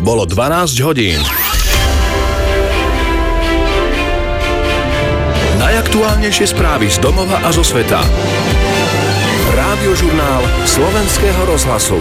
Bolo 12 hodín. Najaktuálnejšie správy z domova a zo sveta. Rádiožurnál Slovenského rozhlasu.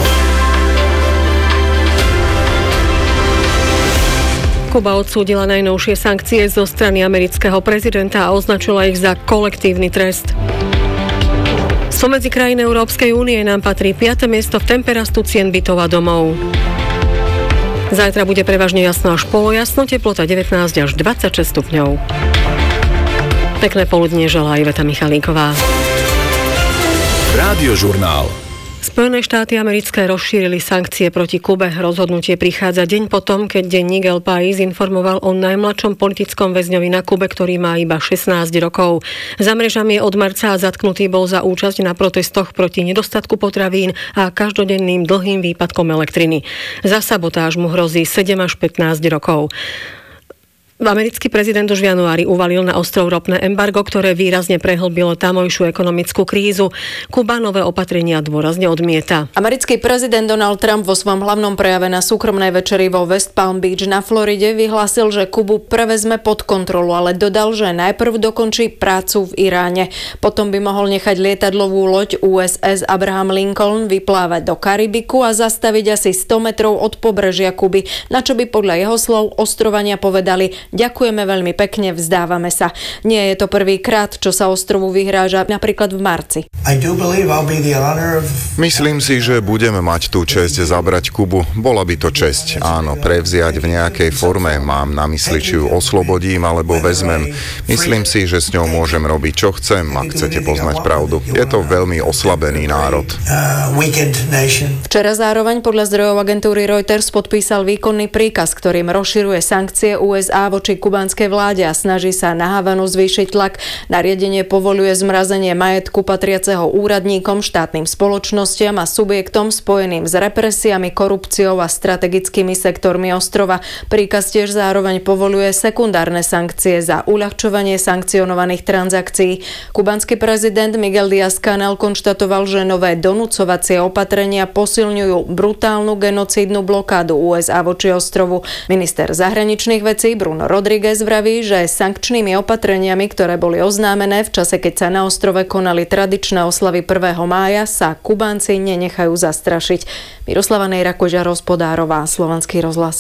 Kuba odsúdila najnovšie sankcie zo strany amerického prezidenta a označila ich za kolektívny trest. Spomedzi krajín Európskej únie nám patrí 5. miesto v temperastu cien bytov a domov. Zajtra bude prevažne jasno až polojasno, teplota 19 až 26 stupňov. Pekné poludnie želá Iveta Michalíková. Rádiožurnál. Spojené štáty americké rozšírili sankcie proti Kube. Rozhodnutie prichádza deň potom, keď denník El País informoval o najmladšom politickom väzňovi na Kube, ktorý má iba 16 rokov. Za mrežami od marca zatknutý bol za účasť na protestoch proti nedostatku potravín a každodenným dlhým výpadkom elektriny. Za sabotáž mu hrozí 7 až 15 rokov. Americký prezident už v januári uvalil na ostrov ropné embargo, ktoré výrazne prehlbilo tamojšiu ekonomickú krízu. Kuba nové opatrenia dôrazne odmieta. Americký prezident Donald Trump vo svojom hlavnom prejave na súkromnej večeri vo West Palm Beach na Floride vyhlásil, že Kubu prevezme pod kontrolu, ale dodal, že najprv dokončí prácu v Iráne. Potom by mohol nechať lietadlovú loď USS Abraham Lincoln vyplávať do Karibiku a zastaviť asi 100 metrov od pobrežia Kuby, na čo by podľa jeho slov ostrovania povedali: ďakujeme veľmi pekne, vzdávame sa. Nie je to prvýkrát, čo sa ostrovu vyhráža, napríklad v marci. Myslím si, že budeme mať tú česť zabrať Kubu. Bola by to česť, áno, prevziať v nejakej forme. Mám na mysli, či ju oslobodím alebo vezmem. Myslím si, že s ňou môžem robiť, čo chcem, ak chcete poznať pravdu. Je to veľmi oslabený národ. Včera zároveň podľa zdrojov agentúry Reuters podpísal výkonný príkaz, ktorým rozširuje sankcie USA voči kubánskej vláde a snaží sa na Havanu zvýšiť tlak. Nariadenie povoľuje zmrazenie majetku patriaceho úradníkom, štátnym spoločnostiam a subjektom spojeným s represiami, korupciou a strategickými sektormi ostrova. Príkaz tiež zároveň povoľuje sekundárne sankcie za uľahčovanie sankcionovaných transakcií. Kubánsky prezident Miguel Díaz-Canel konštatoval, že nové donúcovacie opatrenia posilňujú brutálnu genocídnu blokádu USA voči ostrovu. Minister zahraničných vecí Bruno Rodríguez vraví, že sankčnými opatreniami, ktoré boli oznámené v čase, keď sa na ostrove konali tradičné oslavy 1. mája, sa Kubánci nenechajú zastrašiť. Miroslava Nejra-Kožar-Hospodárová, Slovenský rozhlas.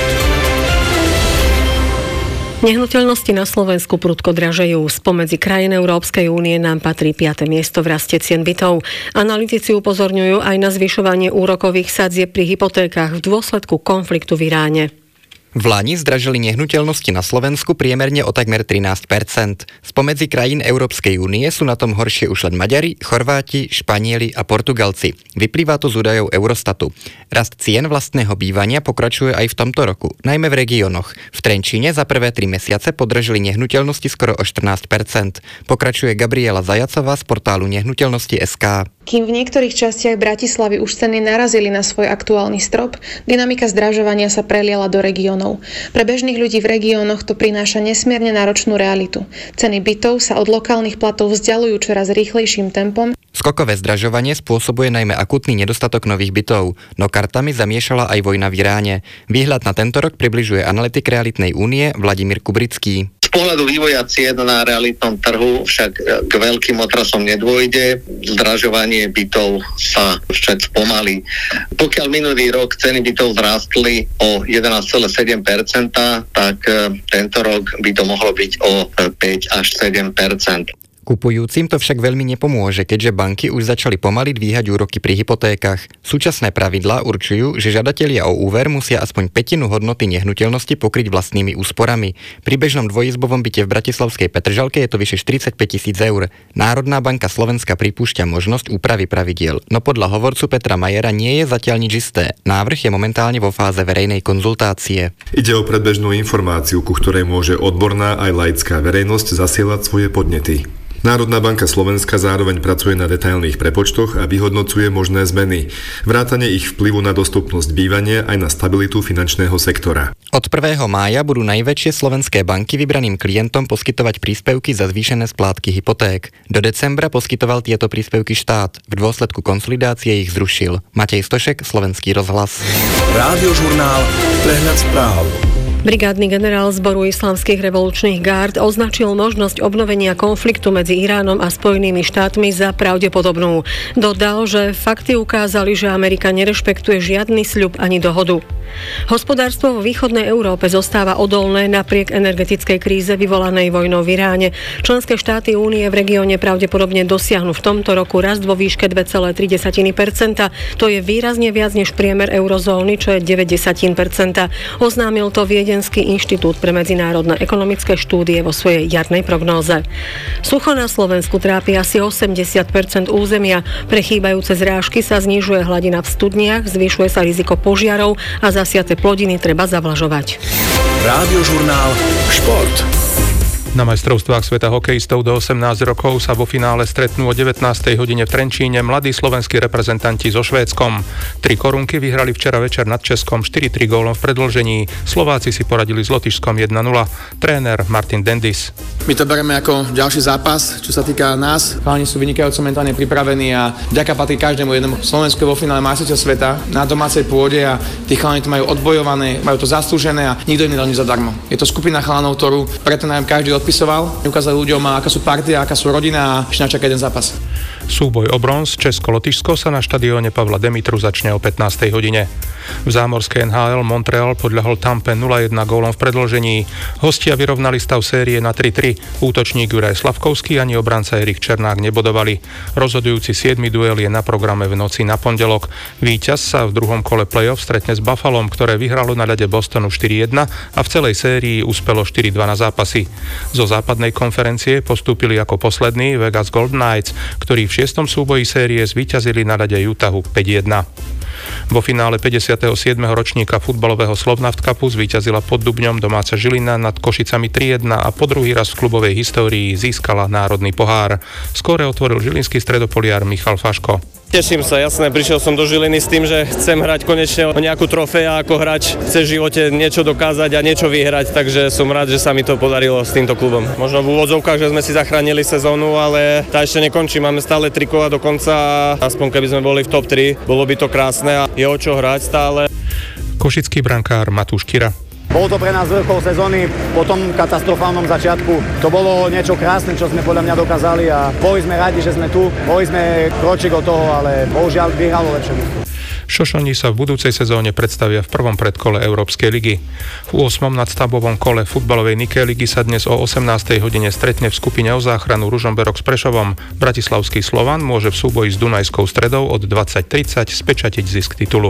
Nehnuteľnosti na Slovensku prudko dražejú. Spomedzi krajín Európskej únie nám patrí 5. miesto v raste cien bytov. Analytici upozorňujú aj na zvyšovanie úrokových sadzieb pri hypotékach v dôsledku konfliktu v Iráne. V lani zdražili nehnuteľnosti na Slovensku priemerne o takmer 13%. Spomedzi krajín Európskej únie sú na tom horšie už len Maďari, Chorváti, Španieli a Portugalci. Vyplýva to z údajov Eurostatu. Rast cien vlastného bývania pokračuje aj v tomto roku, najmä v regiónoch. V Trenčíne za prvé 3 mesiace podržili nehnuteľnosti skoro o 14%. Pokračuje Gabriela Zajacová z portálu Nehnuteľnosti.sk. Kým v niektorých častiach Bratislavy už ceny narazili na svoj aktuálny strop, dynamika zdražovania sa preliala do regiónov. Pre bežných ľudí v regiónoch to prináša nesmierne náročnú realitu. Ceny bytov sa od lokálnych platov vzdialujú čoraz rýchlejším tempom. Skokové zdražovanie spôsobuje najmä akútny nedostatok nových bytov, no kartami zamiešala aj vojna v Iráne. Výhľad na tento rok približuje analytik Realitnej únie Vladimír Kubrický. Z pohľadu vývoja cien na realitnom trhu však k veľkým otrasom nedôjde. Zdražovanie bytov sa však spomalí. Pokiaľ minulý rok ceny bytov zrástli o 11,7%, tak tento rok by to mohlo byť o 5 až 7%. Kupujúcim to však veľmi nepomôže, keďže banky už začali pomaly dvíhať úroky pri hypotékach. Súčasné pravidlá určujú, že žiadatelia o úver musia aspoň 1/5 hodnoty nehnuteľnosti pokryť vlastnými úsporami. Pri bežnom dvojizbovom byte v bratislavskej Petržalke je to vyše 45 000 eur. Národná banka Slovenska pripúšťa možnosť úpravy pravidiel, no podľa hovorcu Petra Majera nie je zatiaľ nič isté. Návrh je momentálne vo fáze verejnej konzultácie. Ide o predbežnú informáciu, ku ktorej môže odborná aj laická verejnosť zasielať svoje podnety. Národná banka Slovenska zároveň pracuje na detailných prepočtoch a vyhodnocuje možné zmeny, vrátane ich vplyvu na dostupnosť bývania aj na stabilitu finančného sektora. Od 1. mája budú najväčšie slovenské banky vybraným klientom poskytovať príspevky za zvýšené splátky hypoték. Do decembra poskytoval tieto príspevky štát. V dôsledku konsolidácie ich zrušil. Matej Stošek, Slovenský rozhlas. Rádiožurnál, prehľad správ. Brigádny generál zboru islamských revolučných gárd označil možnosť obnovenia konfliktu medzi Iránom a Spojenými štátmi za pravdepodobnú. Dodal, že fakty ukázali, že Amerika nerešpektuje žiadny sľub ani dohodu. Hospodárstvo vo východnej Európe zostáva odolné napriek energetickej kríze vyvolanej vojnou v Iráne. Členské štáty únie v regióne pravdepodobne dosiahnu v tomto roku rast vo výške 2,3%. To je výrazne viac než priemer eurozóny, čo je 0,9%. Oznámil to Viedenský inštitút pre medzinárodné ekonomické štúdie vo svojej jarnej prognóze. Sucho na Slovensku trápi asi 80% územia. Pre chýbajúce zrážky sa znižuje hladina v studniach, zvyšuje sa riziko požiarov a zasiate plodiny treba zavlažovať. Rádiožurnál Šport. Na majstrovstvách sveta hokejistov do 18 rokov sa vo finále stretnú o 19. hodine v Trenčíne mladí slovenskí reprezentanti so Švédskom. 3 korunky vyhrali včera večer nad Českom 4-3 gólom v predĺžení. Slováci si poradili s Lotyšskom 1-0. Tréner Martin Dendis. My to bereme ako ďalší zápas, čo sa týka nás. Chalani sú vynikajúco mentálne pripravení a vďaka patrí každému jednomu. Slovensko vo finále majstrovstiev sveta na domácej pôde a tí chalani to majú odbojované, majú to zaslúžené a nikto im nedal nič zadarmo. Je to skupina chalanov, ktorú preto nám každý odpisoval, ukázali ľuďom, aká sú partia, aká sú rodina a ešte nás čaká jeden zápas. Súboj o bronz Česko-Lotyšsko sa na štadióne Pavla Demitru začne o 15. hodine. V zámorskej NHL Montreal podľahol Tampe 0-1 gólom v predĺžení. Hostia vyrovnali stav série na 3-3. Útočník Juraj Slavkovský ani obranca Erik Černák nebodovali. Rozhodujúci 7. duel je na programe v noci na pondelok. Víťaz sa v druhom kole play-off stretne s Buffalom, ktoré vyhralo na ľade Bostonu 4-1 a v celej sérii uspelo 4-2 na zápasy. Zo západnej konferencie postúpili ako poslední Vegas Golden Knights, ktorí v 6. súboji série zvíťazili na ľade Utahu 5-1. Vo finále 57. ročníka futbalového Slovnaft Cupu zvíťazila pod Dubňom domáca Žilina nad Košicami 3-1 a po druhý raz v klubovej histórii získala národný pohár. Skóre otvoril žilinský stredopoliar Michal Faško. Teším sa, jasné, prišiel som do Žiliny s tým, že chcem hrať konečne o nejakú trofej a ako hráč chce v živote niečo dokázať a niečo vyhrať, takže som rád, že sa mi to podarilo s týmto klubom. Možno v úvodzovkách, že sme si zachránili sezónu, ale tá ešte nekončí, máme stále 3 kola do konca a aspoň keby sme boli v top 3, bolo by to krásne a je o čo hrať stále. Košický brankár Matúš Kira. Bol to pre nás vrchol sezóny, po tom katastrofálnom začiatku. To bolo niečo krásne, čo sme podľa mňa dokázali a boli sme radi, že sme tu. Boli sme kročík od toho, ale bohužiaľ vyhralo lepšie mužstvo. Šošoni sa v budúcej sezóne predstavia v prvom predkole Európskej ligy. V 8. nadstavbovom kole futbalovej Nike ligy sa dnes o 18. hodine stretne v skupine o záchranu Ružomberok s Prešovom. Bratislavský Slovan môže v súboji s Dunajskou Stredou od 20:30 spečatiť zisk titulu.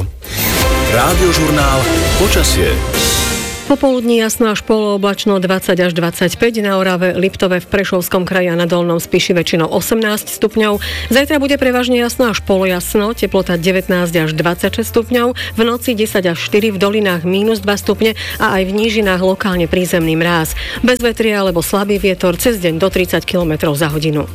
Rádiožurnál Počasie. Popoludní jasno až polooblačno 20 až 25, na Orave, Liptove, v Prešovskom kraji a na Dolnom Spiši väčšinou 18 stupňov. Zajtra bude prevažne jasno až polojasno, teplota 19 až 26 stupňov, v noci 10 až 4, v dolinách -2 stupne a aj v nížinách lokálne prízemný mráz. Bez vetria alebo slabý vietor, cez deň do 30 km za hodinu.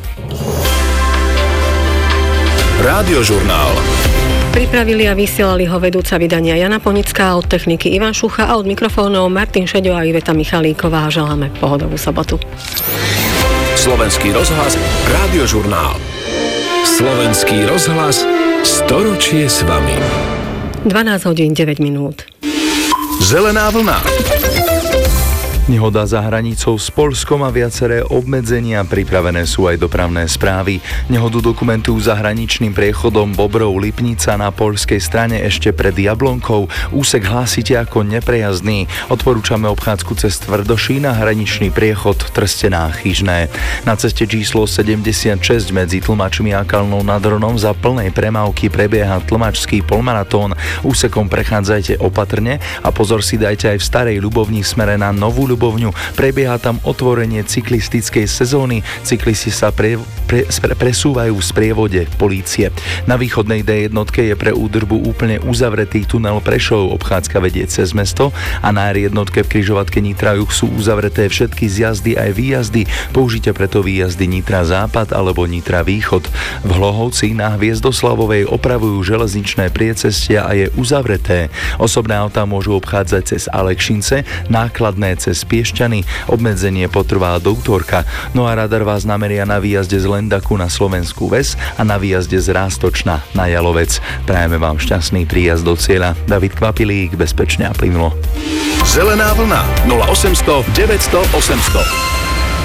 Rádiožurnál. Pripravili a vysielali ho vedúca vydania Jana Ponická, od techniky Ivan Šucha a od mikrofónov Martin Šeďo a Iveta Michalíková. Želáme pohodovú sobotu. Slovenský rozhlas, Rádiožurnál. Slovenský rozhlas, storočie s vami. 12 hodín 9 minút. Zelená vlna. Nehoda za hranicou s Poľskom a viaceré obmedzenia, pripravené sú aj dopravné správy. Nehodu dokumentujú za hraničným priechodom Bobrov-Lipnica na poľskej strane ešte pred Jablonkou. Úsek hlásite ako neprejazdný. Odporúčame obchádzku cez Tvrdošín a hraničný priechod Trstená-Chyžné. Na ceste číslo 76 medzi Tlmačmi a Kalnou nad Hronom za plnej premávky prebieha tlmačský polmaratón. Úsekom prechádzajte opatrne a pozor si dajte aj v Starej Ľubovni smere na Novú ľubovňu. Prebieha tam otvorenie cyklistickej sezóny. Cyklisti sa presúvajú v sprievode polície. Na východnej D1 je pre údržbu úplne uzavretý tunel Prešov. Obchádzka vedie cez mesto a na R1 v križovatke Nitra Juh sú uzavreté všetky zjazdy aj výjazdy. Použite preto výjazdy Nitra Západ alebo Nitra Východ. V Hlohovci na Hviezdoslavovej opravujú železničné priecestia a je uzavreté. Osobné autá môžu obchádzať cez Alekšince, nákladné cez Piešťany. Obmedzenie potrvá do útorka. No a radar vás nameria na výjazde z Lendaku na Slovenskú Ves a na výjazde z Rástočna na Jalovec. Prajeme vám šťastný príjazd do cieľa. David Kvapilík, bezpečne a plynulo. Zelená vlna 0800 900 800.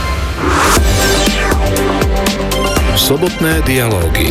Sobotné dialógy.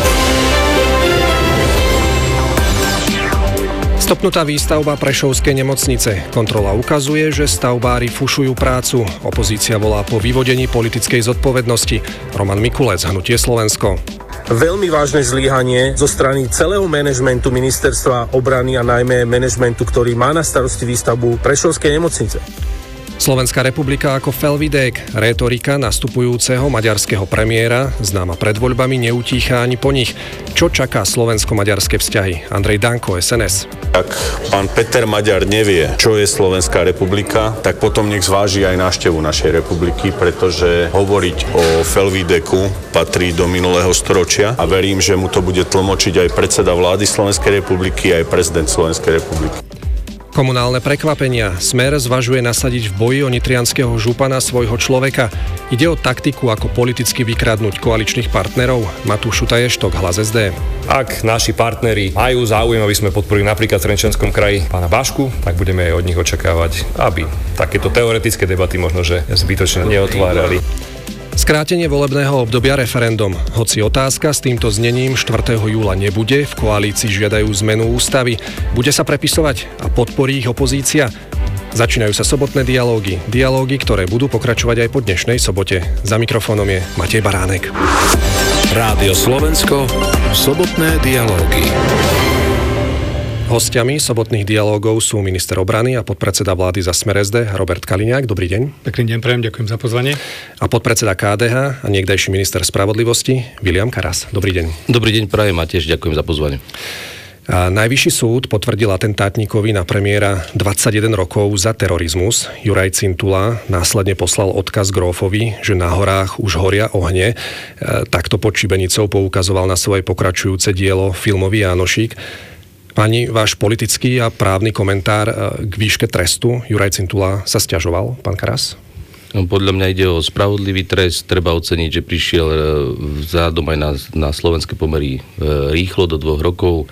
Stopnutá výstavba Prešovskej nemocnice. Kontrola ukazuje, že stavbári fušujú prácu. Opozícia volá po vyvodení politickej zodpovednosti. Roman Mikulec, Hnutie Slovensko. Veľmi vážne zlyhanie zo strany celého manažmentu Ministerstva obrany a najmä manažmentu, ktorý má na starosti výstavbu Prešovskej nemocnice. Slovenská republika ako felvidék. Rétorika nastupujúceho maďarského premiéra, známa pred voľbami, neutíchá ani po nich. Čo čaká slovensko-maďarské vzťahy? Andrej Danko, SNS. Ak pán Peter Maďar nevie, čo je Slovenská republika, tak potom nech zváži aj návštevu našej republiky, pretože hovoriť o felvideku patrí do minulého storočia a verím, že mu to bude tlmočiť aj predseda vlády Slovenskej republiky, aj prezident Slovenskej republiky. Komunálne prekvapenia. Smer zvažuje nasadiť v boji o nitrianskeho župana svojho človeka. Ide o taktiku, ako politicky vykradnúť koaličných partnerov. Matúš Šutaještok, Hlas SD. Ak naši partneri majú záujem, aby sme podporili napríklad v Trenčianskom kraji pána Bašku, tak budeme aj od nich očakávať, aby takéto teoretické debaty možno že zbytočne neotvárali. Skrátenie volebného obdobia referendum. Hoci otázka s týmto znením 4. júla nebude, v koalícii žiadajú zmenu ústavy. Bude sa prepisovať a podporí ich opozícia? Začínajú sa sobotné dialógy. Dialógy, ktoré budú pokračovať aj po dnešnej sobote. Za mikrofónom je Matej Baránek. Rádio Slovensko, sobotné dialógy. Hostiami sobotných dialógov sú minister obrany a podpredseda vlády za Smer SD Robert Kaliňák. Dobrý deň. Pekný deň prajem, ďakujem za pozvanie. A podpredseda KDH a niekdajší minister spravodlivosti Viliam Karas. Dobrý deň. Dobrý deň prajem a tiež ďakujem za pozvanie. A Najvyšší súd potvrdil atentátníkovi na premiéra 21 rokov za terorizmus. Juraj Cintula následne poslal odkaz Grófovi, že na horách už horia ohne. Takto pod šibenicou poukazoval na svoje pokračujúce dielo filmový Jánošík. Pani, váš politický a právny komentár k výške trestu. Juraj Cintula sa sťažoval, pán Karas? Podľa mňa ide o spravodlivý trest. Treba oceniť, že prišiel vzhľadom aj na slovenské pomery rýchlo do 2 rokov.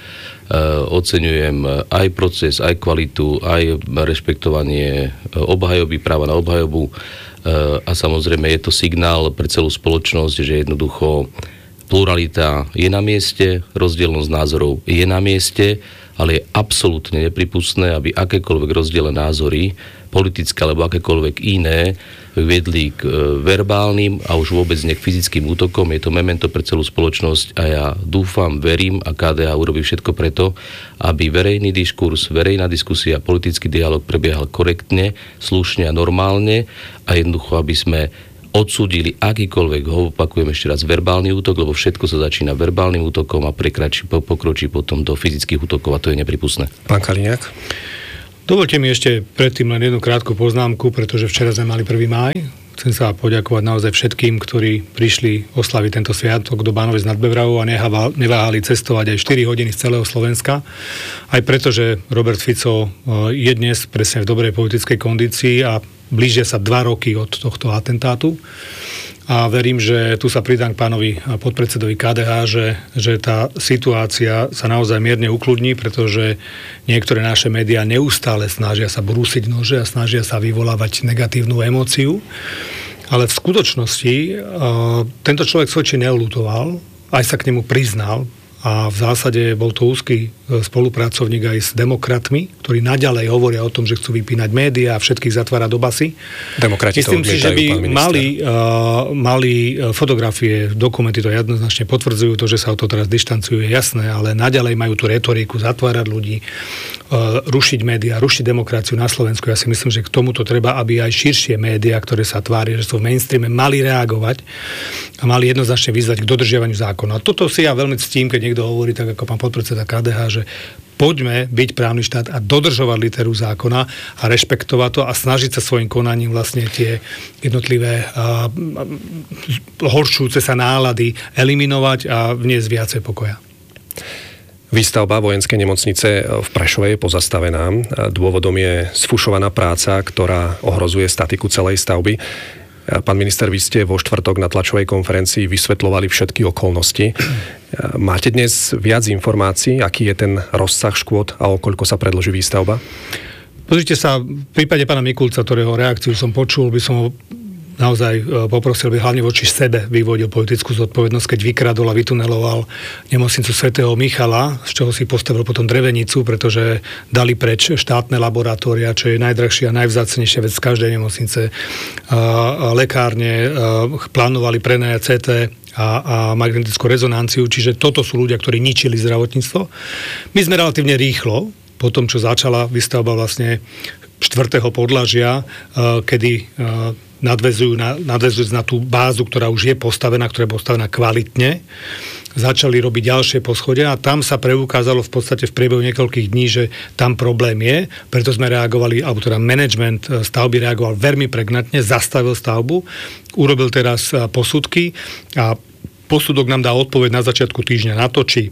Oceňujem aj proces, aj kvalitu, aj rešpektovanie obhajoby, práva na obhajobu. A samozrejme je to signál pre celú spoločnosť, že jednoducho pluralita je na mieste, rozdielnosť názorov je na mieste, ale je absolútne nepripustné, aby akékoľvek rozdielne názory, politické alebo akékoľvek iné, viedli k verbálnym a už vôbec nie k fyzickým útokom. Je to memento pre celú spoločnosť a ja dúfam, verím a KDH urobí všetko preto, aby verejný diskurs, verejná diskusia, politický dialog prebiehal korektne, slušne a normálne a jednoducho, aby sme odsúdili akýkoľvek, ho opakujem ešte raz, verbálny útok, lebo všetko sa začína verbálnym útokom a pokročí potom do fyzických útokov a to je nepripustné. Pán Kaliňák? Dovolte mi ešte predtým len jednu krátku poznámku, pretože včera sme mali 1. máj. Chcem sa poďakovať naozaj všetkým, ktorí prišli oslaviť tento sviatok do Bánovec nad Bebravou a neváhali cestovať aj 4 hodiny z celého Slovenska. Aj preto, že Robert Fico je dnes presne v dobrej politickej kondícii a blížia sa 2 roky od tohto atentátu. A verím, že tu sa pridám k pánovi podpredsedovi KDH, že tá situácia sa naozaj mierne ukludní, pretože niektoré naše médiá neustále snažia sa brúsiť nože a snažia sa vyvolávať negatívnu emóciu. Ale v skutočnosti tento človek svoj čin neľutoval, aj sa k nemu priznal a v zásade bol to úzky spolupracovník aj s demokratmi, ktorí naďalej hovoria o tom, že chcú vypínať médiá a všetkých zatvárať do basy. Demokrati myslím si, že by mali fotografie, dokumenty to jednoznačne potvrdzujú, to, že sa o to teraz dištancujú, je jasné, ale naďalej majú tú retoriku zatvárať ľudí, rušiť médiá, rušiť demokraciu na Slovensku. Ja si myslím, že k tomuto treba, aby aj širšie médiá, ktoré sa tvária, že sú v mainstreame, mali reagovať a mali jednoznačne vyzvať k dodržiavaniu zákona. A toto si ja veľmi ctím, keď niekto hovorí, tak ako pán podpredseda KDH, že poďme byť právny štát a dodržovať literu zákona a rešpektovať to a snažiť sa svojim konaním vlastne tie jednotlivé horšujúce sa nálady eliminovať a vniesť viacej pokoja. Výstavba vojenskej nemocnice v Prešove je pozastavená. Dôvodom je sfušovaná práca, ktorá ohrozuje statiku celej stavby. Pán minister, vy ste vo štvrtok na tlačovej konferencii vysvetľovali všetky okolnosti. Máte dnes viac informácií, aký je ten rozsah škôd a o koľko sa predĺží výstavba? Pozrite sa, v prípade pána Mikulca, ktorého reakciu som počul, by som ho naozaj poprosil, by hlavne voči sebe vyvodil politickú zodpovednosť, keď vykradol a vytuneloval nemocnicu svätého Michala, z čoho si postavil potom drevenicu, pretože dali preč štátne laboratória, čo je najdrahšia a najvzácnejšia vec z každej nemocnice. Lekárne plánovali prenajať CT a magnetickú rezonanciu, čiže toto sú ľudia, ktorí ničili zdravotníctvo. My sme relatívne rýchlo, po tom, čo začala výstavba vlastne 4. podlažia, kedy nadväzujú na tú bázu, ktorá už je postavená, ktorá je postavená kvalitne. Začali robiť ďalšie poschodia a tam sa preukázalo v podstate v priebehu niekoľkých dní, že tam problém je, preto sme reagovali, alebo teda management stavby reagoval veľmi pregnantne, zastavil stavbu, urobil teraz posudky a posudok nám dá odpoveď na začiatku týždňa na to, či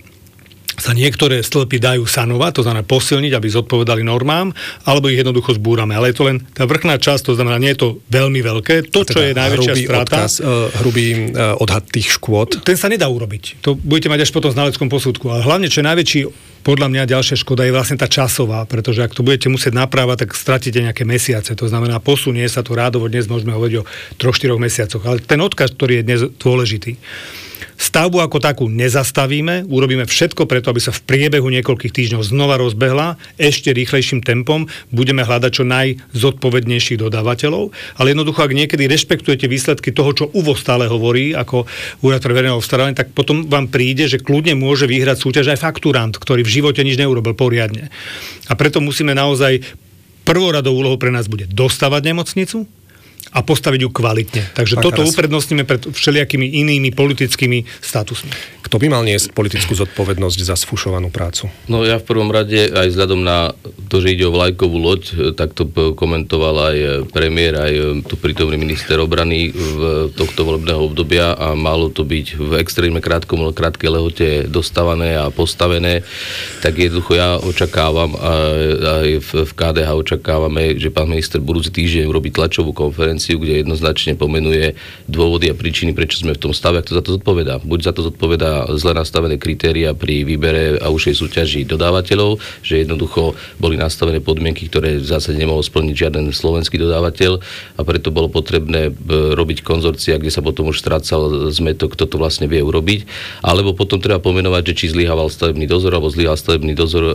sa niektoré stĺpy dajú sanovať, to znamená posilniť, aby zodpovedali normám, alebo ich jednoducho zbúrame. Ale je to len tá vrchná časť, to znamená, nie je to veľmi veľké. To, čo je najväčšia strata... Hrubý odhad tých škôd? Ten sa nedá urobiť. To budete mať až potom v znaleckom posudku. Ale hlavne, čo je najväčší, podľa mňa ďalšia škoda je vlastne tá časová, pretože ak to budete musieť naprávať, tak stratíte nejaké mesiace. To znamená, posunie sa to rádovo, dnes môžeme hovoriť o 3-4 mesiacoch. Ale ten odkaz, ktorý je dnes dôležitý. Stavbu ako takú nezastavíme, urobíme všetko preto, aby sa v priebehu niekoľkých týždňov znova rozbehla, ešte rýchlejším tempom, budeme hľadať čo najzodpovednejších dodávateľov, ale jednoducho, ak niekedy rešpektujete výsledky toho, čo UVO stále hovorí, ako Úrad pre verejné obstarávanie, tak potom vám príde, že kľudne môže vyhrať súťaž aj fakturant, ktorý v živote nič neurobil poriadne. A preto musíme naozaj, prvoradou úlohou pre nás bude dostavať nemocnicu a postaviť ju kvalitne. Takže toto uprednostníme pred všelijakými inými politickými statusmi. Kto by mal niesť politickú zodpovednosť za sfušovanú prácu? No ja v prvom rade, aj vzhľadom na to, že ide o vlajkovú loď, tak to komentoval aj premiér, aj tu prítomný minister obrany v tohto volebného obdobia a malo to byť v extrémne krátkej lehote dostávané a postavené. Tak jednoducho ja očakávam, aj v KDH očakávame, že pán minister budúci týždeň urobí tlačovú konferenciu, kde jednoznačne pomenuje dôvody a príčiny, prečo sme v tom stave, a kto za to zodpovedá. Buď za to zodpovedá zle nastavené kritéria pri výbere a užšej súťaži dodávateľov, že jednoducho boli nastavené podmienky, ktoré v zásade nemohol splniť žiaden slovenský dodávateľ a preto bolo potrebné robiť konzorcia, kde sa potom už strácal zmätok, kto to vlastne vie urobiť. Alebo potom treba pomenovať, že či zlyhával stavebný dozor, alebo zlyhal stavebný dozor,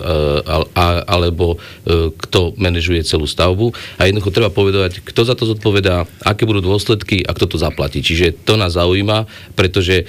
alebo kto manažuje celú stavbu. A jednoducho treba povedať, kto za to zodpovedá, aké budú dôsledky a kto to zaplatí. Čiže to nás zaujíma, pretože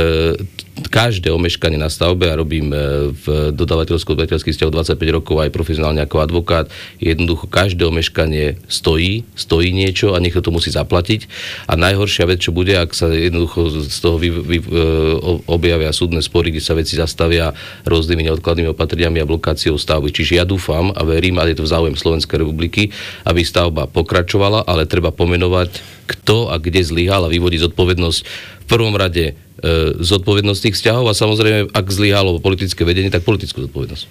každé omeškanie na stavbe, a robím v dodávateľsko-odberateľských vzťahoch 25 rokov aj profesionálne ako advokát, jednoducho každé omeškanie stojí niečo a niekto to musí zaplatiť. A najhoršia vec, čo bude, ak sa jednoducho z toho objavia súdne spory, kde sa veci zastavia rôznymi neodkladnými opatreniami a blokáciou stavby. Čiže ja dúfam a verím, a je to v záujem Slovenskej republiky, aby stavba pokračovala, ale treba pomenovať, kto a kde zlyhal a vyvodiť zodpovednosť v prvom rade zodpovednostných vzťahov a samozrejme, ak zlyhalo politické vedenie, tak politickú zodpovednosť.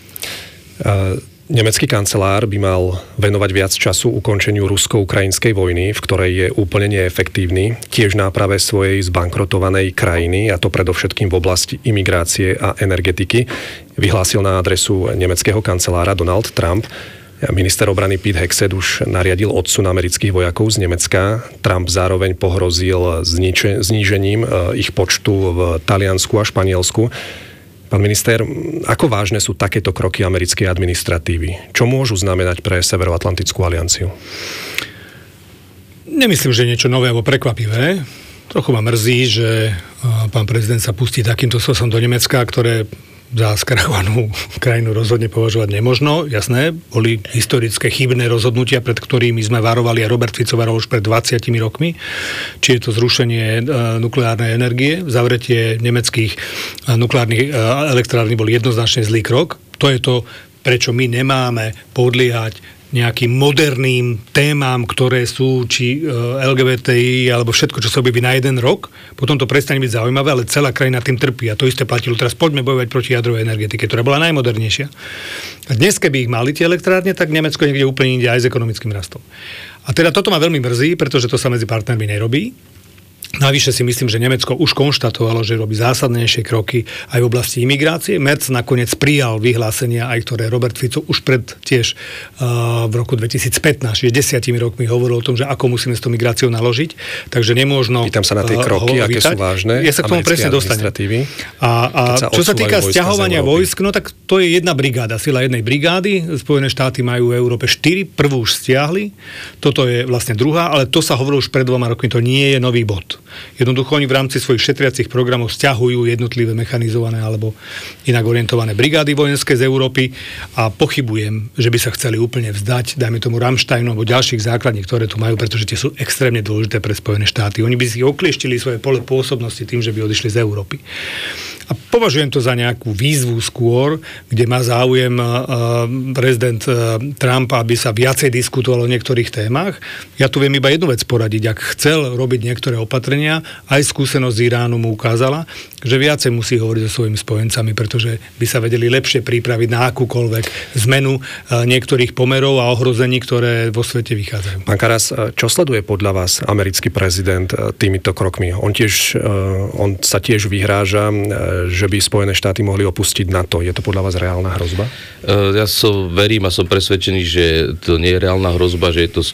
Nemecký kancelár by mal venovať viac času ukončeniu rusko-ukrajinskej vojny, v ktorej je úplne neefektívny, tiež náprave svojej zbankrotovanej krajiny, a to predovšetkým v oblasti imigrácie a energetiky, vyhlásil na adresu nemeckého kancelára Donald Trump. Minister obrany Pete Hegseth už nariadil odsun amerických vojakov z Nemecka. Trump zároveň pohrozil znížením ich počtu v Taliansku a Španielsku. Pán minister, ako vážne sú takéto kroky americkej administratívy? Čo môžu znamenať pre Severoatlantickú alianciu? Nemyslím, že niečo nové alebo prekvapivé. Trochu ma mrzí, že pán prezident sa pustí takýmto spôsobom do Nemecka, ktoré za skrachovanú krajinu rozhodne považovať nemožno. Jasné, boli historické chybné rozhodnutia, pred ktorými sme varovali a Robert Fico varoval už pred 20 rokmi. Či je to zrušenie nukleárnej energie, zavretie nemeckých nukleárnych elektrární bol jednoznačne zlý krok. To je to, prečo my nemáme podliehať nejakým moderným témam, ktoré sú či LGBTI, alebo všetko, čo sa objaví na jeden rok, potom to prestane byť zaujímavé, ale celá krajina tým trpí. A to isté platilo. Teraz poďme bojovať proti jadrovej energetike, ktorá bola najmodernejšia. A dnes, keby ich mali tie elektrárne, tak Nemecko niekde úplne inde aj s ekonomickým rastom. A teda toto ma veľmi mrzí, pretože to sa medzi partnermi nerobí. Navyše si myslím, že Nemecko už konštatovalo, že robí zásadnejšie kroky aj v oblasti imigrácie. Merz nakoniec prijal vyhlásenia, aj ktoré Robert Fico už tiež v roku 2015, čiže 10 rokmi hovoril o tom, že ako musíme s tou migráciou naložiť. Takže nemôžno... Pýtam sa na tie kroky, aké sú vážne. Ja sa k tomu presne dostanem. A čo sa týka sťahovania vojsk, no tak to je jedna brigáda, sila jednej brigády. Spojené štáty majú v Európe 4, prvú už stiahli. Toto je vlastne druhá, ale to sa hovorilo už pred 2 rokmi, to nie je nový bod. Jednoducho oni v rámci svojich šetriacich programov sťahujú jednotlivé mechanizované alebo inak orientované brigády vojenské z Európy a pochybujem, že by sa chceli úplne vzdať, dajme tomu Ramsteinu alebo ďalších základní, ktoré tu majú, pretože tie sú extrémne dôležité pre Spojené štáty. Oni by si oklieštili svoje pole pôsobnosti tým, že by odišli z Európy. A považujem to za nejakú výzvu skôr, kde má záujem prezident Trump, aby sa viacej diskutovalo o niektorých témach. Ja tu viem iba jednu vec poradiť. Ak chcel robiť niektoré opatrenia, aj skúsenosť z Iránu mu ukázala, že viacej musí hovoriť so svojimi spojencami, pretože by sa vedeli lepšie pripraviť na akúkoľvek zmenu niektorých pomerov a ohrození, ktoré vo svete vychádzajú. Pán Karas, čo sleduje podľa vás americký prezident týmito krokmi? On sa tiež vyhráža, že by Spojené štáty mohli opustiť NATO. Je to podľa vás reálna hrozba? Ja verím a som presvedčený, že to nie je reálna hrozba, že je to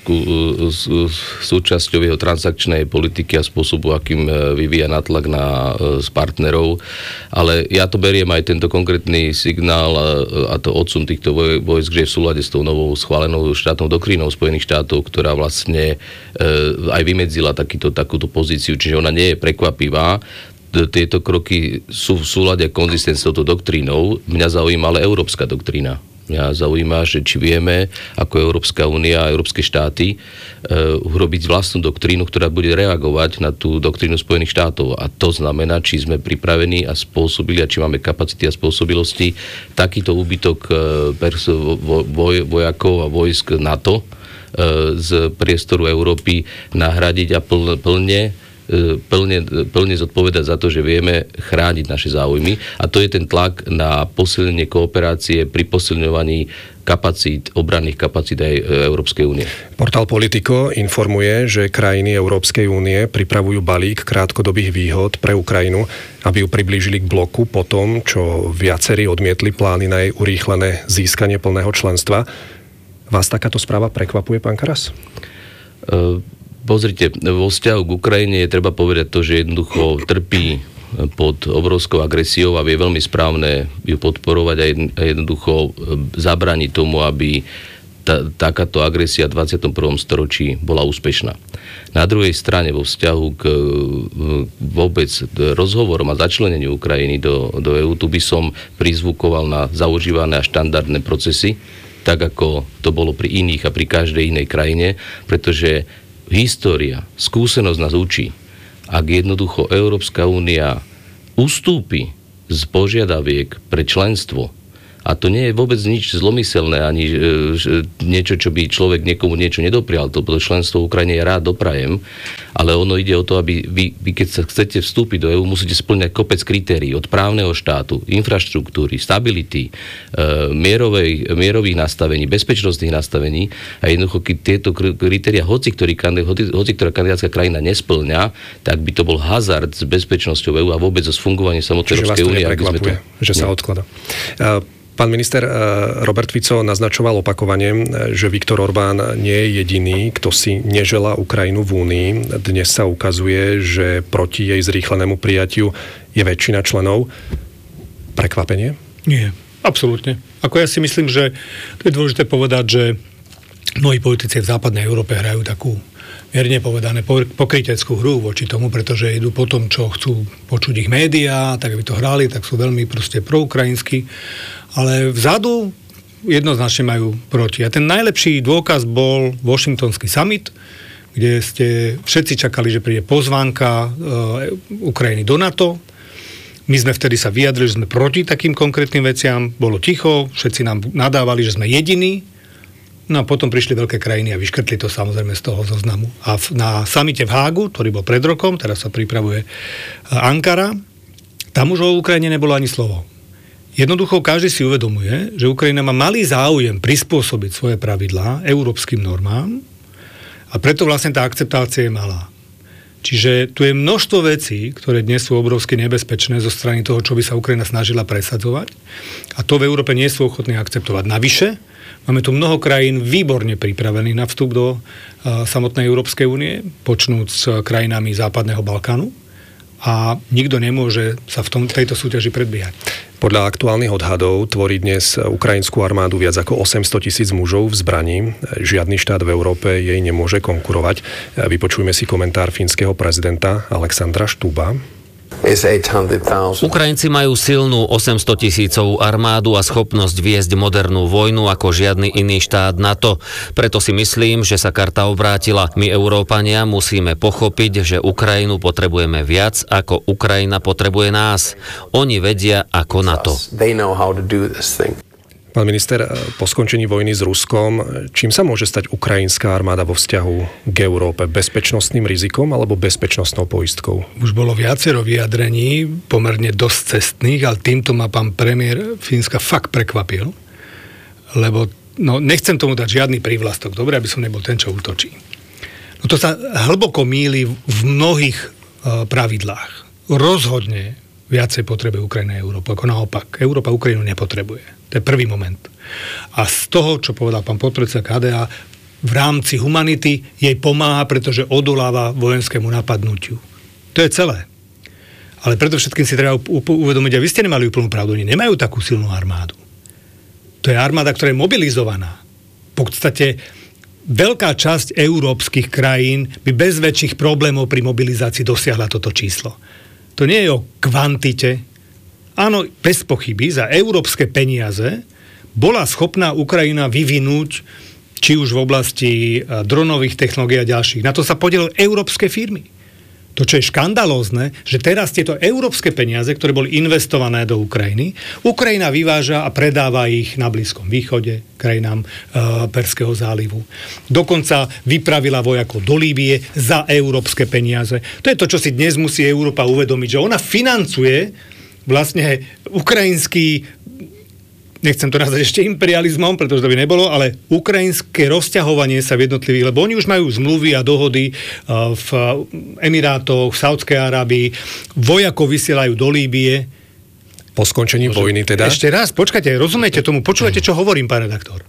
súčasťou jeho transakčnej politiky a spôsobu, akým vyvíja natlak na partnerov. Ale ja to beriem aj tento konkrétny signál a to odsun týchto vojsk, že je v súlade s tou novou schválenou štátnou doktrínou Spojených štátov, ktorá vlastne aj vymedzila takúto pozíciu, čiže ona nie je prekvapivá. Tieto kroky sú v súlade a konzistencii s touto doktrínou. Mňa zaujíma ale európska doktrína. Mňa zaujíma, že či vieme ako Európska únia a európske štáty urobiť vlastnú doktrínu, ktorá bude reagovať na tú doktrínu Spojených štátov. A to znamená, či sme pripravení a spôsobili, a či máme kapacity a spôsobilosti takýto úbytok vojakov a vojsk NATO z priestoru Európy nahradiť a plne zodpovedať za to, že vieme chrániť naše záujmy. A to je ten tlak na posilnenie kooperácie pri posilňovaní obranných kapacít aj Európskej únie. Portál Politico informuje, že krajiny Európskej únie pripravujú balík krátkodobých výhod pre Ukrajinu, aby ju priblížili k bloku po tom, čo viacerí odmietli plány na jej urýchlené získanie plného členstva. Vás takáto správa prekvapuje, pán Karas? Pozrite, vo vzťahu k Ukrajine je treba povedať to, že jednoducho trpí pod obrovskou agresiou a je veľmi správne ju podporovať a jednoducho zabrániť tomu, aby takáto agresia v 21. storočí bola úspešná. Na druhej strane vo vzťahu k vôbec rozhovorom a začleneniu Ukrajiny do EÚ, tu by som prizvukoval na zaužívané a štandardné procesy, tak ako to bolo pri iných a pri každej inej krajine, pretože história, skúsenosť nás učí, ak jednoducho Európska únia ustúpi z požiadaviek pre členstvo, a to nie je vôbec nič zlomyselné, ani niečo, čo by človek niekomu niečo nedoprial, to členstvo Ukrajine ja rád doprajem, ale ono ide o to, aby vy keď sa chcete vstúpiť do EÚ, musíte spĺňať kopec kritérií od právneho štátu, infraštruktúry, stability, mierových nastavení, bezpečnostných nastavení a jednoducho, keď tieto kritériá hoci ktorá kandidátska krajina nespĺňa, tak by to bol hazard s bezpečnosťou EÚ a vôbec so fungovaním samotnej Európskej únie. Čiže vás to neprekvapuje, že sa odklada. Pán minister, Robert Fico naznačoval opakovane, že Viktor Orbán nie je jediný, kto si neželá Ukrajinu v Únii. Dnes sa ukazuje, že proti jej zrýchlenému prijatiu je väčšina členov. prekvapenie? Nie, absolútne. Ako ja si myslím, že to je dôležité povedať, že mnohí politici v západnej Európe hrajú takú mierne povedané pokryteckú hru voči tomu, pretože idú po tom, čo chcú počuť ich médiá, tak aby to hrali, tak sú veľmi proste proukrajinskí, ale vzadu jednoznačne majú proti. A ten najlepší dôkaz bol Washingtonský summit, kde ste všetci čakali, že príde pozvánka Ukrajiny do NATO. My sme vtedy sa vyjadrili, že sme proti takým konkrétnym veciam, bolo ticho, všetci nám nadávali, že sme jediní. No a potom prišli veľké krajiny a vyškrtli to samozrejme z toho zoznamu. A na samite v Hágu, ktorý bol pred rokom, teraz sa pripravuje Ankara, tam už o Ukrajine nebolo ani slovo. Jednoducho každý si uvedomuje, že Ukrajina má malý záujem prispôsobiť svoje pravidlá európskym normám a preto vlastne tá akceptácia je malá. Čiže tu je množstvo vecí, ktoré dnes sú obrovsky nebezpečné zo strany toho, čo by sa Ukrajina snažila presadzovať a to v Európe nie sú ochotní akceptovať. Navyše, máme tu mnoho krajín výborne pripravených na vstup do samotnej Európskej únie, počnúc s krajinami Západného Balkánu a nikto nemôže sa v tejto súťaži predbiehať. Podľa aktuálnych odhadov tvorí dnes ukrajinskú armádu viac ako 800 000 mužov v zbraní. Žiadny štát v Európe jej nemôže konkurovať. Vypočujme si komentár fínskeho prezidenta Alexandra Stuba. Ukrajinci majú silnú 800 000 armádu a schopnosť viesť modernú vojnu ako žiadny iný štát NATO. Preto si myslím, že sa karta obrátila. My, Európania, musíme pochopiť, že Ukrajinu potrebujeme viac, ako Ukrajina potrebuje nás. Oni vedia, ako NATO. Pán minister, po skončení vojny s Ruskom, čím sa môže stať ukrajinská armáda vo vzťahu k Európe? Bezpečnostným rizikom alebo bezpečnostnou poistkou? Už bolo viacero vyjadrení, pomerne dosť cestných, ale týmto ma pán premiér Fínska fakt prekvapil, lebo nechcem tomu dať žiadny prívlastok, dobre, aby som nebol ten, čo útočí. No to sa hlboko mýli v mnohých pravidlách. Rozhodne viacej potrebuje Ukrajina a Európu, ako naopak. Európa Ukrajinu nepotrebuje. To je prvý moment. A z toho, čo povedal pán podpredseda KDA, v rámci humanity jej pomáha, pretože odoláva vojenskému napadnutiu. To je celé. Ale predovšetkým si treba uvedomiť, a vy ste nemali úplnú pravdu, oni nemajú takú silnú armádu. To je armáda, ktorá je mobilizovaná. V podstate veľká časť európskych krajín by bez väčších problémov pri mobilizácii dosiahla toto číslo. To nie je o kvantite. Áno, bez pochyby, za európske peniaze bola schopná Ukrajina vyvinúť, či už v oblasti dronových technológií a ďalších. Na to sa podielili európske firmy. To, čo je škandalózne, že teraz tieto európske peniaze, ktoré boli investované do Ukrajiny, Ukrajina vyváža a predáva ich na Blízkom východe, krajinám Perského zálivu. Dokonca vypravila vojakov do Líbie za európske peniaze. To je to, čo si dnes musí Európa uvedomiť, že ona financuje vlastne ukrajinský, nechcem to nazvať ešte imperializmom, pretože to by nebolo, ale ukrajinské rozťahovanie sa v jednotlivých, lebo oni už majú zmluvy a dohody v Emirátoch, v Saudskej Arábii, vojakov vysielajú do Líbie. Po skončení vojny teda? Ešte raz, počkajte, rozumiete tomu, počúvate, čo hovorím, pán redaktor.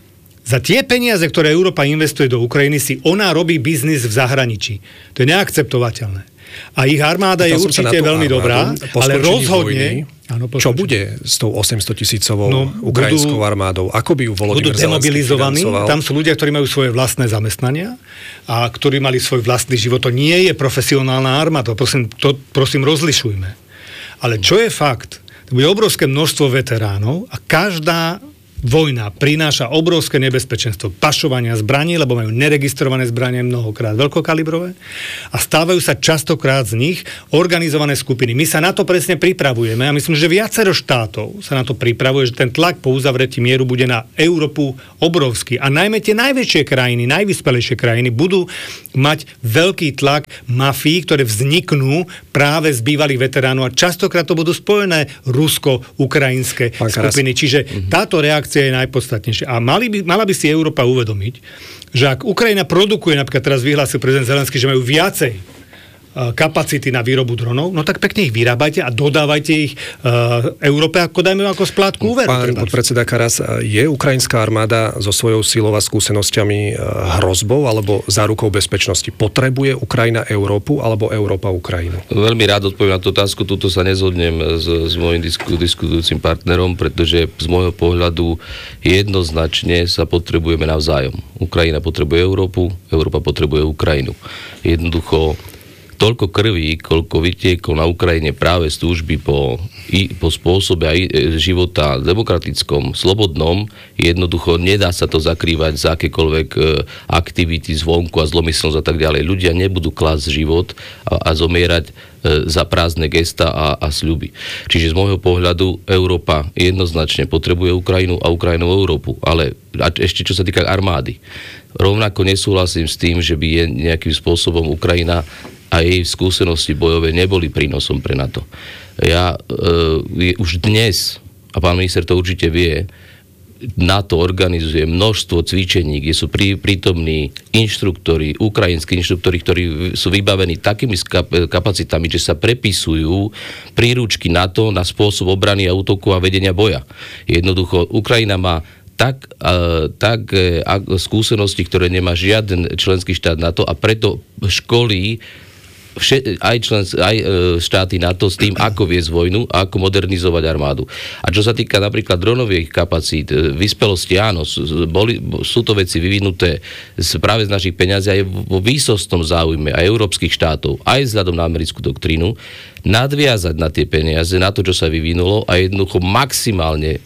Za tie peniaze, ktoré Európa investuje do Ukrajiny, si ona robí biznis v zahraničí. To je neakceptovateľné. A ich armáda je určite veľmi dobrá, ale rozhodne... Čo bude s tou 800 000 ukrajinskou armádou? Ako by ju Volodymyr Zelenský demobilizovaní. financoval? Tam sú ľudia, ktorí majú svoje vlastné zamestnania a ktorí mali svoj vlastný život. To nie je profesionálna armáda. Prosím, rozlišujme. Ale čo je fakt? To bude obrovské množstvo veteránov a každá vojna prináša obrovské nebezpečenstvo pašovania zbraní, lebo majú neregistrované zbranie mnohokrát veľkokalibrové a stávajú sa častokrát z nich organizované skupiny. My sa na to presne pripravujeme a myslím, že viacero štátov sa na to pripravuje, že ten tlak po uzavretí mieru bude na Európu obrovský. A najmä tie najväčšie krajiny, najvyspelejšie krajiny budú mať veľký tlak mafií, ktoré vzniknú práve z bývalých veteránov a častokrát to budú spojené rusko-ukrajinské skupiny. Čiže táto reakcia je najpodstatnejšia. A mala by si Európa uvedomiť, že ak Ukrajina produkuje, napríklad teraz vyhlásil prezident Zelenský, že majú viacej kapacity na výrobu dronov, no tak pekne ich vyrábajte a dodávajte ich Európe, ako dajme ako splátku úveru. Pán podpredseda Karas, je ukrajinská armáda so svojou silou a skúsenosťami hrozbou alebo zárukou bezpečnosti? Potrebuje Ukrajina Európu alebo Európa Ukrajinu? Veľmi rád odpoviem na tú otázku, tuto sa nezhodnem s môjim diskutujúcim partnerom, pretože z môjho pohľadu jednoznačne sa potrebujeme navzájom. Ukrajina potrebuje Európu, Európa potrebuje Ukrajinu. Jednoducho toľko krví, koľko vytieklo na Ukrajine práve z túžby po spôsobe aj života demokratickom, slobodnom, jednoducho nedá sa to zakrývať za akékoľvek aktivity zvonku a zlomyslnosť a tak ďalej. Ľudia nebudú klásť život a zomierať za prázdne gesta a sľuby. Čiže z môjho pohľadu Európa jednoznačne potrebuje Ukrajinu a Ukrajinu Európu. Ale ešte čo sa týka armády, rovnako nesúhlasím s tým, že by nejakým spôsobom Ukrajina a jej skúsenosti bojové neboli prínosom pre NATO. Už dnes, a pán minister to určite vie, NATO organizuje množstvo cvičení, kde sú prítomní inštruktori, ukrajinskí inštruktori, ktorí sú vybavení takými kapacitami, že sa prepisujú príručky NATO na spôsob obrany a útoku a vedenia boja. Jednoducho, Ukrajina má tak skúsenosti, ktoré nemá žiaden členský štát NATO a preto školí aj štáty NATO s tým, ako viesť vojnu a ako modernizovať armádu. A čo sa týka napríklad dronových kapacít, vyspelosti, áno, sú to veci vyvinuté práve z našich peňazí aj vo výsostnom záujme aj európskych štátov, aj vzhľadom na americkú doktrínu, nadviazať na tie peniaze, na to, čo sa vyvinulo a jednoducho maximálne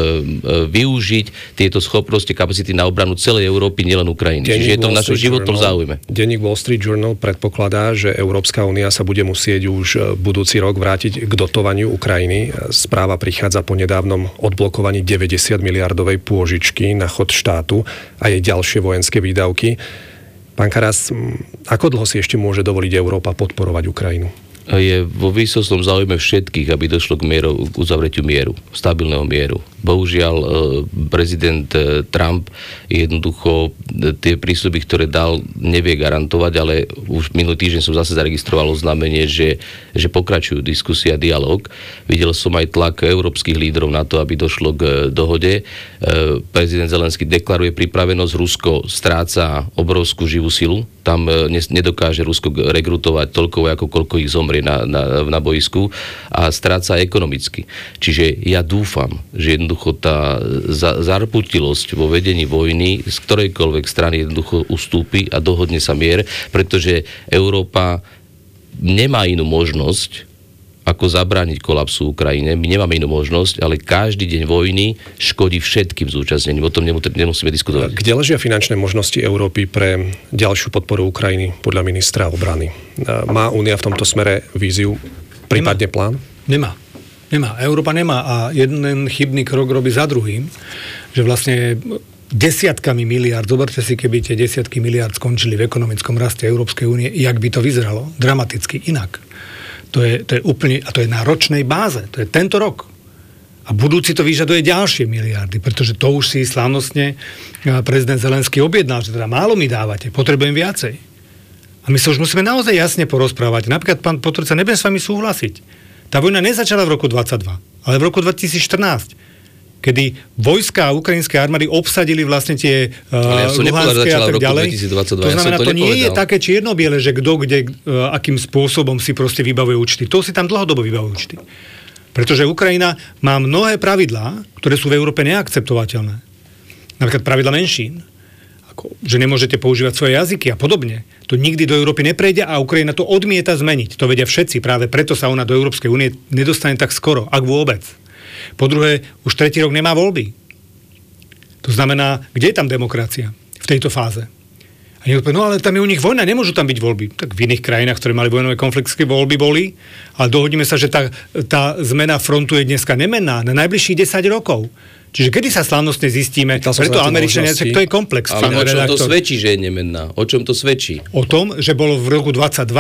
využiť tieto schopnosti, kapacity na obranu celej Európy, nielen Ukrajiny. Čiže je to v našom životnom záujme. Denník Wall Street Journal predpokladá, že Európska únia sa bude musieť už budúci rok vrátiť k dotovaniu Ukrajiny. Správa prichádza po nedávnom odblokovaní 90 miliardovej pôžičky na chod štátu a jej ďalšie vojenské výdavky. Pán Karas, ako dlho si ešte môže dovoliť Európa podporovať Ukrajinu? Je vo výsostnom záujme všetkých, aby došlo k uzavretiu mieru, stabilného mieru. Bohužiaľ, prezident Trump jednoducho tie prísľuby, ktoré dal, nevie garantovať, ale už minulý týždeň som zase zaregistroval oznámenie, že pokračujú diskusia a dialog. Videl som aj tlak európskych lídrov na to, aby došlo k dohode. Prezident Zelenský deklaruje pripravenosť, Rusko stráca obrovskú živú silu. Tam nedokáže Rusko rekrutovať toľko vojakov, koľko ich zomrie na boisku a stráca ekonomicky. Čiže ja dúfam, že jednoducho tá zarputilosť vo vedení vojny z ktorejkoľvek strany jednoducho ustúpi a dohodne sa mier, pretože Európa nemá inú možnosť ako zabrániť kolapsu Ukrajine. My nemáme inú možnosť, ale každý deň vojny škodí všetkým zúčastneným. O tom nemusíme diskutovať. Kde ležia finančné možnosti Európy pre ďalšiu podporu Ukrajiny podľa ministra obrany? Má Únia v tomto smere víziu, prípadne plán? Nemá. Európa nemá a jeden chybný krok robí za druhým, že vlastne desiatkami miliárd, zoberte si, keby tie desiatky miliárd skončili v ekonomickom raste Európskej únie, jak by to vyzeralo? Dramaticky inak. To je úplne, a to je na ročnej báze. To je tento rok. A budúci to vyžaduje ďalšie miliardy, pretože to už si slávnostne prezident Zelenský objednal, že teda málo mi dávate, potrebujem viacej. A my sa už musíme naozaj jasne porozprávať. Napríklad, pán Potorca, nebudem s vami súhlasiť. Tá vojna nezačala v roku 22, ale v roku 2014, kedy vojska ukrajinskej armády obsadili vlastne tie Luhanské a tak ďalej. To znamená, to nie je také čierno-biele, že kto kde, akým spôsobom si proste vybavuje účty. To si tam dlhodobo vybavuje účty. Pretože Ukrajina má mnohé pravidlá, ktoré sú v Európe neakceptovateľné. Napríklad pravidla menšín. Že nemôžete používať svoje jazyky a podobne. To nikdy do Európy neprejde a Ukrajina to odmieta zmeniť. To vedia všetci. Práve preto sa ona do Európskej únie nedostane tak skoro, ak vôbec. Po druhé, už 3. rok nemá voľby. To znamená, kde je tam demokracia v tejto fáze? A niekto povie, no ale tam je u nich vojna, nemôžu tam byť voľby. Tak v iných krajinách, ktoré mali vojnové konflikty, voľby boli, ale dohodneme sa, že tá zmena frontu je dneska nemenná na najbližších 10 rokov. Čiže kedy sa slávnostne zistíme, preto Američania, to je komplex. Ale o čom to svedčí, že je nemenná? O čom to svedčí? O tom, že bolo v roku 22